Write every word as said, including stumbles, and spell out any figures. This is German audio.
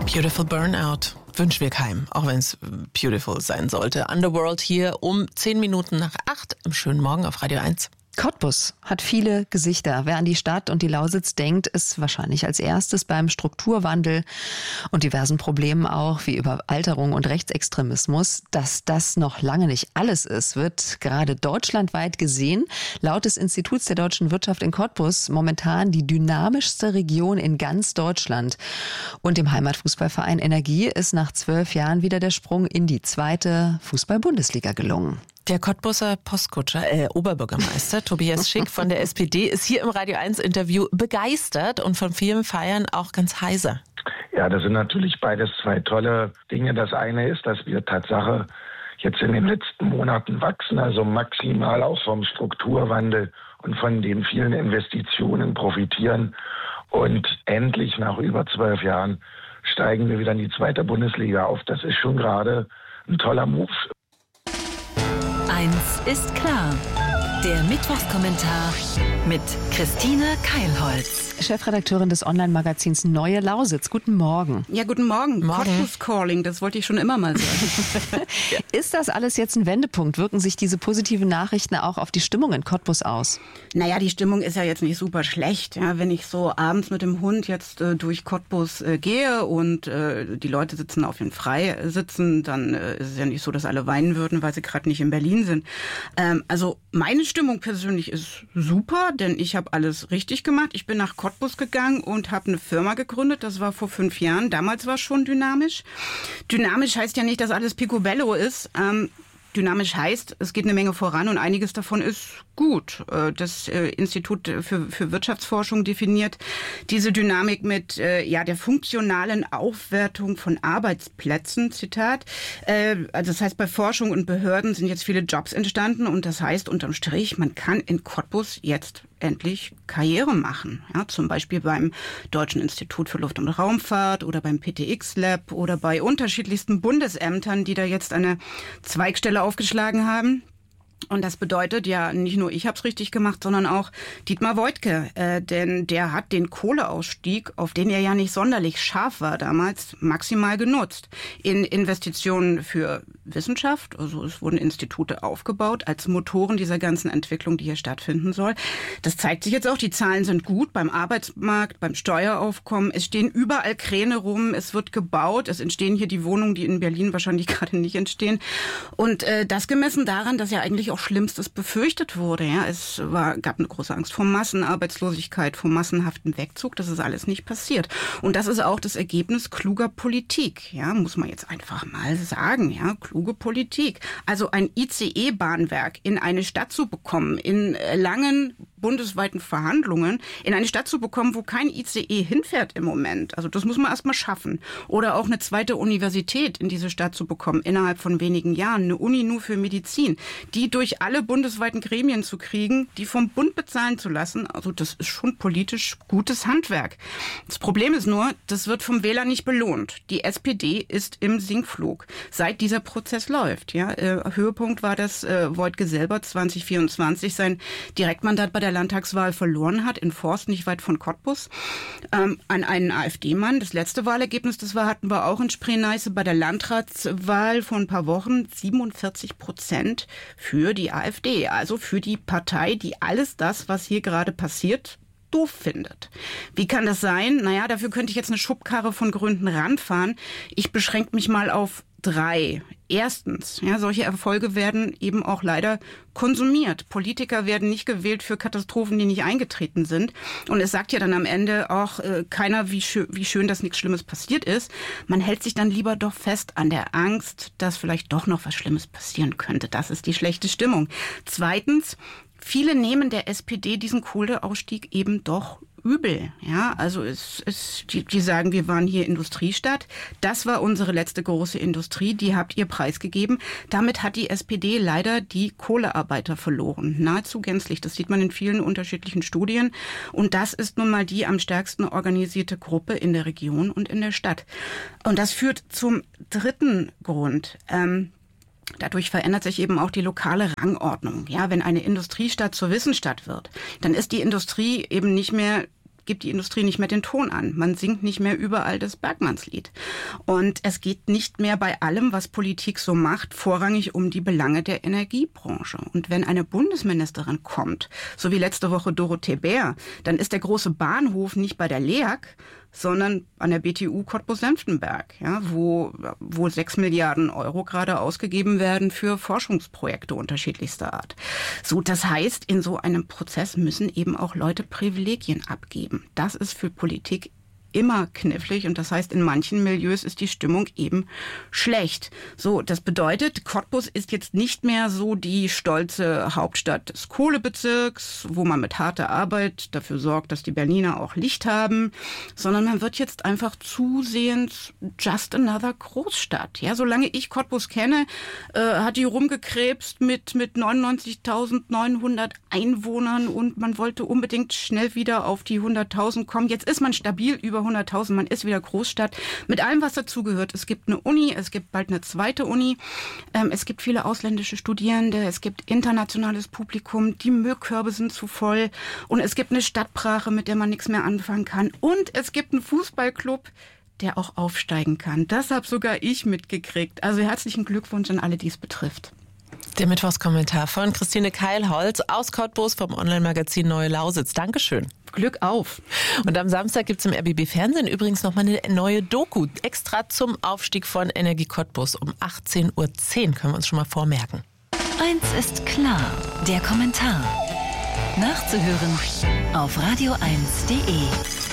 Beautiful Burnout wünschen wir keinem, auch wenn es beautiful sein sollte. Underworld hier um zehn Minuten nach acht im schönen Morgen auf Radio eins. Cottbus hat viele Gesichter. Wer an die Stadt und die Lausitz denkt, ist wahrscheinlich als erstes beim Strukturwandel und diversen Problemen auch wie Überalterung und Rechtsextremismus. Dass das noch lange nicht alles ist, wird gerade deutschlandweit gesehen. Laut des Instituts der deutschen Wirtschaft in Cottbus momentan die dynamischste Region in ganz Deutschland. Und dem Heimatfußballverein Energie ist nach zwölf Jahren wieder der Sprung in die zweite Fußball-Bundesliga gelungen. Der Cottbuser Postkutscher, äh, Oberbürgermeister Tobias Schick von der S P D ist hier im Radio eins Interview begeistert und von vielen Feiern auch ganz heiser. Ja, das sind natürlich beides zwei tolle Dinge. Das eine ist, dass wir Tatsache jetzt in den letzten Monaten wachsen, also maximal auch vom Strukturwandel und von den vielen Investitionen profitieren. Und endlich nach über zwölf Jahren steigen wir wieder in die zweite Bundesliga auf. Das ist schon gerade ein toller Move. Eins ist klar, der Mittwochskommentar mit Christine Keilholz. Chefredakteurin des Online-Magazins Neue Lausitz. Guten Morgen. Ja, guten Morgen. Morgen. Cottbus Calling, das wollte ich schon immer mal sagen. Ist das alles jetzt ein Wendepunkt? Wirken sich diese positiven Nachrichten auch auf die Stimmung in Cottbus aus? Naja, die Stimmung ist ja jetzt nicht super schlecht. Ja, wenn ich so abends mit dem Hund jetzt äh, durch Cottbus äh, gehe und äh, die Leute sitzen auf den Freisitzen, dann äh, ist es ja nicht so, dass alle weinen würden, weil sie gerade nicht in Berlin sind. Ähm, also meine Stimmung persönlich ist super, denn ich habe alles richtig gemacht. Ich bin nach Cottbus gegangen und habe eine Firma gegründet. Das war vor fünf Jahren. Damals war es schon dynamisch. Dynamisch heißt ja nicht, dass alles picobello ist. Ähm, Dynamisch heißt, es geht eine Menge voran und einiges davon ist gut. Das Institut für, für Wirtschaftsforschung definiert diese Dynamik mit ja, der funktionalen Aufwertung von Arbeitsplätzen, Zitat. Also das heißt, bei Forschung und Behörden sind jetzt viele Jobs entstanden und das heißt unterm Strich, man kann in Cottbus jetzt endlich Karriere machen. Ja, zum Beispiel beim Deutschen Institut für Luft- und Raumfahrt oder beim P T X Lab oder bei unterschiedlichsten Bundesämtern, die da jetzt eine Zweigstelle aufgeschlagen haben. Und das bedeutet ja, nicht nur ich habe es richtig gemacht, sondern auch Dietmar Woidke. Äh, denn der hat den Kohleausstieg, auf den er ja nicht sonderlich scharf war damals, maximal genutzt. In Investitionen für Wissenschaft, also es wurden Institute aufgebaut als Motoren dieser ganzen Entwicklung, die hier stattfinden soll. Das zeigt sich jetzt auch, die Zahlen sind gut beim Arbeitsmarkt, beim Steueraufkommen. Es stehen überall Kräne rum, es wird gebaut, es entstehen hier die Wohnungen, die in Berlin wahrscheinlich gerade nicht entstehen. Und äh, das gemessen daran, dass ja eigentlich auch Schlimmstes befürchtet wurde. Ja, es war, gab eine große Angst vor Massenarbeitslosigkeit, vor massenhaften Wegzug. Das ist alles nicht passiert. Und das ist auch das Ergebnis kluger Politik. Ja, muss man jetzt einfach mal sagen. Ja, kluge Politik. Also ein I C E-Bahnwerk in eine Stadt zu bekommen, in langen bundesweiten Verhandlungen, in eine Stadt zu bekommen, wo kein I C E hinfährt im Moment. Also das muss man erst mal schaffen. Oder auch eine zweite Universität in diese Stadt zu bekommen, innerhalb von wenigen Jahren. Eine Uni nur für Medizin, die durch alle bundesweiten Gremien zu kriegen, die vom Bund bezahlen zu lassen. Also das ist schon politisch gutes Handwerk. Das Problem ist nur, das wird vom Wähler nicht belohnt. Die S P D ist im Sinkflug, seit dieser Prozess läuft. Ja, äh, Höhepunkt war, dass äh, Woidke selber zwanzig vierundzwanzig sein Direktmandat bei der Landtagswahl verloren hat, in Forst, nicht weit von Cottbus, ähm, an einen AfD-Mann. Das letzte Wahlergebnis, das war, hatten wir auch in Spree-Neiße bei der Landratswahl vor ein paar Wochen, siebenundvierzig Prozent für die AfD, also für die Partei, die alles das, was hier gerade passiert, doof findet. Wie kann das sein? Naja, dafür könnte ich jetzt eine Schubkarre von Gründen ranfahren. Ich beschränke mich mal auf drei. Erstens, ja, solche Erfolge werden eben auch leider konsumiert. Politiker werden nicht gewählt für Katastrophen, die nicht eingetreten sind. Und es sagt ja dann am Ende auch äh, keiner, wie schön, wie schön, dass nichts Schlimmes passiert ist. Man hält sich dann lieber doch fest an der Angst, dass vielleicht doch noch was Schlimmes passieren könnte. Das ist die schlechte Stimmung. Zweitens, viele nehmen der S P D diesen Kohleausstieg eben doch übel. Ja, also es, es, die, die sagen, wir waren hier Industriestadt. Das war unsere letzte große Industrie. Die habt ihr preisgegeben. Damit hat die S P D leider die Kohlearbeiter verloren. Nahezu gänzlich. Das sieht man in vielen unterschiedlichen Studien. Und das ist nun mal die am stärksten organisierte Gruppe in der Region und in der Stadt. Und das führt zum dritten Grund. Ähm, Dadurch verändert sich eben auch die lokale Rangordnung. Ja, wenn eine Industriestadt zur Wissensstadt wird, dann ist die Industrie eben nicht mehr gibt die Industrie nicht mehr den Ton an. Man singt nicht mehr überall das Bergmannslied. Und es geht nicht mehr bei allem, was Politik so macht, vorrangig um die Belange der Energiebranche. Und wenn eine Bundesministerin kommt, so wie letzte Woche Dorothee Bär, dann ist der große Bahnhof nicht bei der L E A G, sondern an der B T U Cottbus-Senftenberg, ja, wo wo sechs Milliarden Euro gerade ausgegeben werden für Forschungsprojekte unterschiedlichster Art. So, das heißt, in so einem Prozess müssen eben auch Leute Privilegien abgeben. Das ist für Politik immer knifflig und das heißt, in manchen Milieus ist die Stimmung eben schlecht. So, das bedeutet, Cottbus ist jetzt nicht mehr so die stolze Hauptstadt des Kohlebezirks, wo man mit harter Arbeit dafür sorgt, dass die Berliner auch Licht haben, sondern man wird jetzt einfach zusehends just another Großstadt. Ja, solange ich Cottbus kenne, äh, hat die rumgekrebst mit mit neunundneunzigtausendneunhundert Einwohnern und man wollte unbedingt schnell wieder auf die hunderttausend kommen. Jetzt ist man stabil über hunderttausend, man ist wieder Großstadt mit allem, was dazugehört. Es gibt eine Uni, es gibt bald eine zweite Uni, ähm, es gibt viele ausländische Studierende, es gibt internationales Publikum, die Müllkörbe sind zu voll und es gibt eine Stadtbrache, mit der man nichts mehr anfangen kann und es gibt einen Fußballclub, der auch aufsteigen kann. Das habe sogar ich mitgekriegt. Also herzlichen Glückwunsch an alle, die es betrifft. Der Mittwochskommentar von Christine Keilholz aus Cottbus vom Online-Magazin Neue Lausitz. Dankeschön. Glück auf. Und am Samstag gibt es im R B B-Fernsehen übrigens nochmal eine neue Doku, extra zum Aufstieg von Energie Cottbus um achtzehn Uhr zehn. Können wir uns schon mal vormerken. Eins ist klar, der Kommentar. Nachzuhören auf radio eins punkt de.